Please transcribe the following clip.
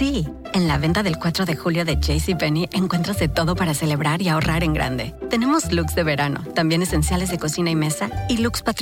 Sí, en la venta del 4 de julio de JCPenney encuentras de todo para celebrar y ahorrar en grande. Tenemos looks de verano, también esenciales de cocina y mesa, y looks